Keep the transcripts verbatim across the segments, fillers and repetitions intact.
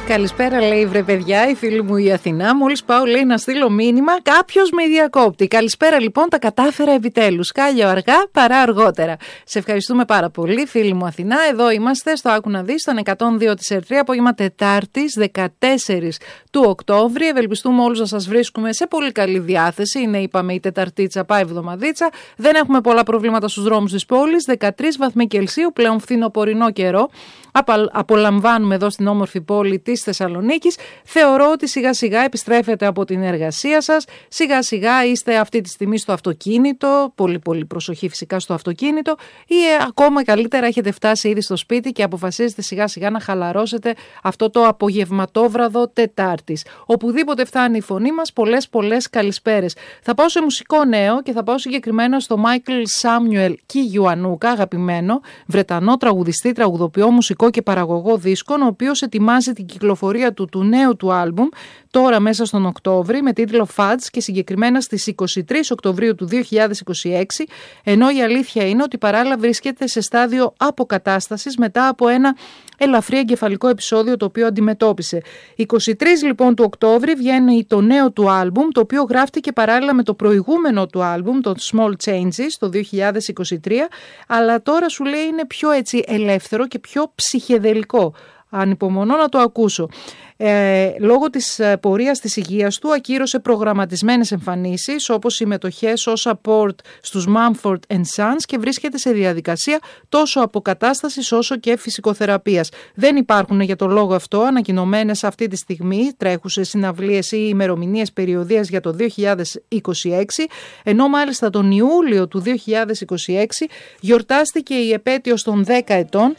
Καλησπέρα, λέει, βρε παιδιά, η φίλη μου η Αθηνά. Μόλις πάω, λέει, να στείλω μήνυμα, κάποιος με διακόπτει. Καλησπέρα, λοιπόν, τα κατάφερα επιτέλους. Κάλιο αργά παρά αργότερα. Σε ευχαριστούμε πάρα πολύ, φίλη μου Αθηνά. Εδώ είμαστε στο Άκου να δεις, στον εκατόν δύο της Ερτρία, απόγευμα Τετάρτης, δεκατέσσερις του Οκτώβρη. Ευελπιστούμε όλους να σας βρίσκουμε σε πολύ καλή διάθεση. Είναι, είπαμε, η Τεταρτίτσα, πάει εβδομαδίτσα. Δεν έχουμε πολλά προβλήματα στους δρόμους της πόλης. δεκατρείς βαθμοί Κελσίου, πλέον φθινοπορεινό καιρό. Απολαμβάνουμε εδώ στην όμορφη πόλη της Θεσσαλονίκης. Θεωρώ ότι σιγά σιγά επιστρέφετε από την εργασία σας. Σιγά σιγά είστε αυτή τη στιγμή στο αυτοκίνητο. Πολύ πολύ προσοχή φυσικά στο αυτοκίνητο. Ή ε, ακόμα καλύτερα έχετε φτάσει ήδη στο σπίτι και αποφασίζετε σιγά σιγά να χαλαρώσετε αυτό το απογευματόβραδο Τετάρτης. Οπουδήποτε φτάνει η φωνή μας, πολλές πολλές καλησπέρες. Θα πάω σε μουσικό νέο και θα πάω συγκεκριμένα στο Michael Samuel Kiwanuka, αγαπημένο Βρετανό τραγουδιστή, τραγουδοποιό, μουσικό και παραγωγό δίσκων, ο οποίος ετοιμάζει την κυκλοφορία του, του νέου του άλμπουμ τώρα μέσα στον Οκτώβρη με τίτλο Fudge και συγκεκριμένα στις είκοσι τρεις Οκτωβρίου του δύο χιλιάδες είκοσι έξι, ενώ η αλήθεια είναι ότι παράλληλα βρίσκεται σε στάδιο αποκατάστασης μετά από ένα ελαφρύ εγκεφαλικό επεισόδιο το οποίο αντιμετώπισε. είκοσι τρεις λοιπόν του Οκτώβρη βγαίνει το νέο του άλμπουμ, το οποίο γράφτηκε παράλληλα με το προηγούμενο του άλμπουμ, το Small Changes, το δύο χιλιάδες είκοσι τρία, αλλά τώρα σου λέει είναι πιο έτσι ελεύθερο και πιο ψυχεδελικό. Ανυπομονώ να το ακούσω. Ε, λόγω της πορείας της υγείας του ακύρωσε προγραμματισμένες εμφανίσεις όπως συμμετοχές ως support στους Mumford and Sons και βρίσκεται σε διαδικασία τόσο αποκατάστασης όσο και φυσικοθεραπείας. Δεν υπάρχουν για το λόγο αυτό ανακοινωμένες αυτή τη στιγμή τρέχουσες συναυλίες ή ημερομηνίες περιοδίας για το δύο χιλιάδες είκοσι έξι, ενώ μάλιστα τον Ιούλιο του δύο χιλιάδες είκοσι έξι γιορτάστηκε η επέτειος των δέκα ετών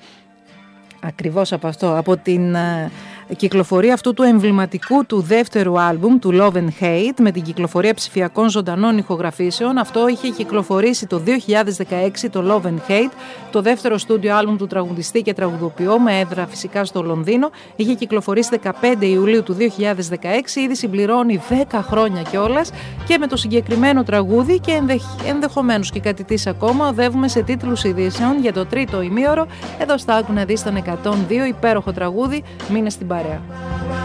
ακριβώς από αυτό, από την uh, κυκλοφορία αυτού του εμβληματικού του δεύτερου άλμπουμ, του Love and Hate, με την κυκλοφορία ψηφιακών ζωντανών ηχογραφήσεων. Αυτό είχε κυκλοφορήσει το δύο χιλιάδες δεκαέξι, το Love and Hate, το δεύτερο στούντιο άλμπουμ του τραγουδιστή και τραγουδοποιό, με έδρα φυσικά στο Λονδίνο. Είχε κυκλοφορήσει δεκαπέντε Ιουλίου του δύο χιλιάδες δεκαέξι, ήδη συμπληρώνει δέκα χρόνια κιόλας και με το συγκεκριμένο τραγούδι και ενδεχ... ενδεχομένως και κάτι της ακόμα οδεύουμε σε τίτλους ειδήσεων για το τρίτο ημίωρο. Εδώ στα Άκου να δεις τον εκατόν δύο, υπέροχο τραγούδι, μείνε στην παρέα.